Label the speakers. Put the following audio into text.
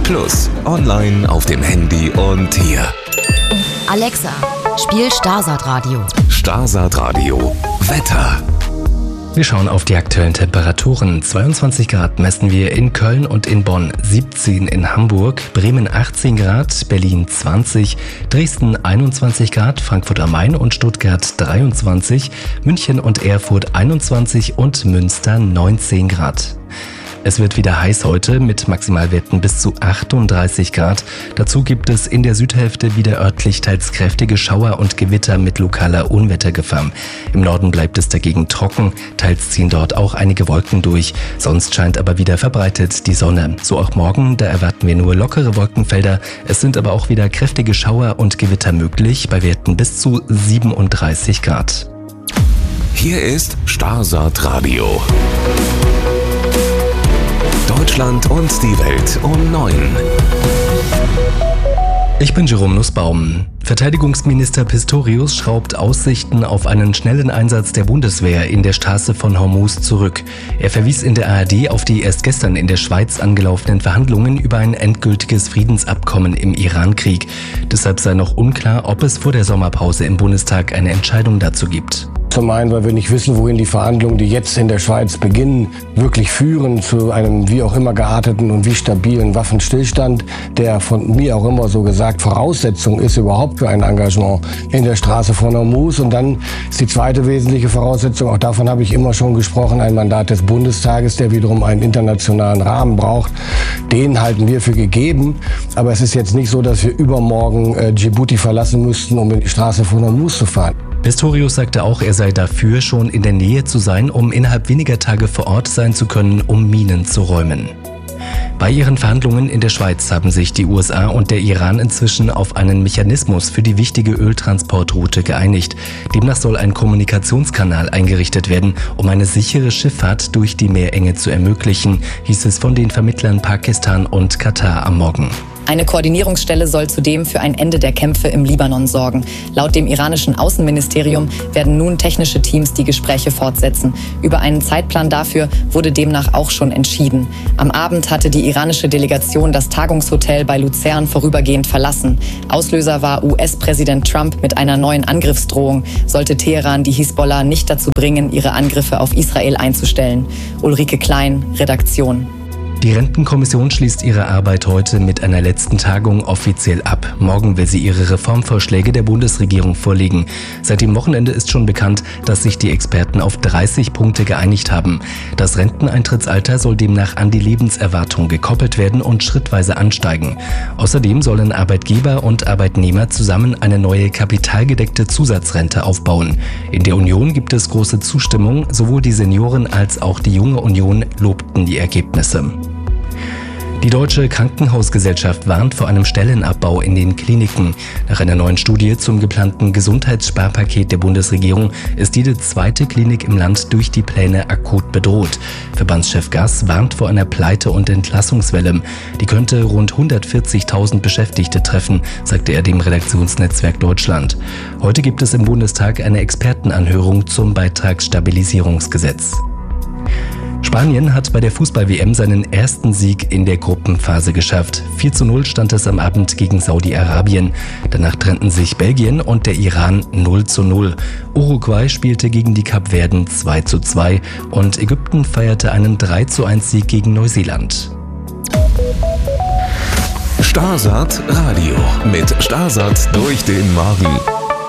Speaker 1: Plus, online, auf dem Handy und hier.
Speaker 2: Alexa, spiel Starsat Radio.
Speaker 1: Starsat Radio. Wetter.
Speaker 3: Wir schauen auf die aktuellen Temperaturen. 22 Grad messen wir in Köln und in Bonn, 17 in Hamburg, Bremen 18 Grad, Berlin 20, Dresden 21 Grad, Frankfurt am Main und Stuttgart 23, München und Erfurt 21 und Münster 19 Grad. Es wird wieder heiß heute mit Maximalwerten bis zu 38 Grad. Dazu gibt es in der Südhälfte wieder örtlich teils kräftige Schauer und Gewitter mit lokaler Unwettergefahr. Im Norden bleibt es dagegen trocken, teils ziehen dort auch einige Wolken durch. Sonst scheint aber wieder verbreitet die Sonne. So auch morgen, da erwarten wir nur lockere Wolkenfelder. Es sind aber auch wieder kräftige Schauer und Gewitter möglich, bei Werten bis zu 37 Grad.
Speaker 1: Hier ist Starsat Radio. Deutschland und die Welt um 9.
Speaker 3: Ich bin Jerome Nussbaum. Verteidigungsminister Pistorius schraubt Aussichten auf einen schnellen Einsatz der Bundeswehr in der Straße von Hormuz zurück. Er verwies in der ARD auf die erst gestern in der Schweiz angelaufenen Verhandlungen über ein endgültiges Friedensabkommen im Iran-Krieg. Deshalb sei noch unklar, ob es vor der Sommerpause im Bundestag eine Entscheidung dazu gibt.
Speaker 4: Zum einen, weil wir nicht wissen, wohin die Verhandlungen, die jetzt in der Schweiz beginnen, wirklich führen zu einem wie auch immer gearteten und wie stabilen Waffenstillstand, der von mir auch immer so gesagt Voraussetzung ist überhaupt für ein Engagement in der Straße von Hormuz. Und dann ist die zweite wesentliche Voraussetzung, auch davon habe ich immer schon gesprochen, ein Mandat des Bundestages, der wiederum einen internationalen Rahmen braucht. Den halten wir für gegeben. Aber es ist jetzt nicht so, dass wir übermorgen Djibouti verlassen müssten, um in die Straße von Hormuz zu fahren.
Speaker 3: Pistorius sagte auch, er sei dafür, schon in der Nähe zu sein, um innerhalb weniger Tage vor Ort sein zu können, um Minen zu räumen. Bei ihren Verhandlungen in der Schweiz haben sich die USA und der Iran inzwischen auf einen Mechanismus für die wichtige Öltransportroute geeinigt. Demnach soll ein Kommunikationskanal eingerichtet werden, um eine sichere Schifffahrt durch die Meerenge zu ermöglichen, hieß es von den Vermittlern Pakistan und Katar am Morgen.
Speaker 5: Eine Koordinierungsstelle soll zudem für ein Ende der Kämpfe im Libanon sorgen. Laut dem iranischen Außenministerium werden nun technische Teams die Gespräche fortsetzen. Über einen Zeitplan dafür wurde demnach auch schon entschieden. Am Abend hatte die iranische Delegation das Tagungshotel bei Luzern vorübergehend verlassen. Auslöser war US-Präsident Trump mit einer neuen Angriffsdrohung, sollte Teheran die Hisbollah nicht dazu bringen, ihre Angriffe auf Israel einzustellen. Ulrike Klein, Redaktion.
Speaker 3: Die Rentenkommission schließt ihre Arbeit heute mit einer letzten Tagung offiziell ab. Morgen will sie ihre Reformvorschläge der Bundesregierung vorlegen. Seit dem Wochenende ist schon bekannt, dass sich die Experten auf 30 Punkte geeinigt haben. Das Renteneintrittsalter soll demnach an die Lebenserwartung gekoppelt werden und schrittweise ansteigen. Außerdem sollen Arbeitgeber und Arbeitnehmer zusammen eine neue kapitalgedeckte Zusatzrente aufbauen. In der Union gibt es große Zustimmung. Sowohl die Senioren als auch die Junge Union lobten die Ergebnisse. Die Deutsche Krankenhausgesellschaft warnt vor einem Stellenabbau in den Kliniken. Nach einer neuen Studie zum geplanten Gesundheitssparpaket der Bundesregierung ist jede zweite Klinik im Land durch die Pläne akut bedroht. Verbandschef Gass warnt vor einer Pleite- und Entlassungswelle. Die könnte rund 140.000 Beschäftigte treffen, sagte er dem Redaktionsnetzwerk Deutschland. Heute gibt es im Bundestag eine Expertenanhörung zum Beitragsstabilisierungsgesetz. Spanien hat bei der Fußball-WM seinen ersten Sieg in der Gruppenphase geschafft. 4:0 stand es am Abend gegen Saudi-Arabien. Danach trennten sich Belgien und der Iran 0:0. Uruguay spielte gegen die Kapverden 2:2 und Ägypten feierte einen 3:1 Sieg gegen Neuseeland.
Speaker 1: Starsat Radio mit Starsat durch den Morgen.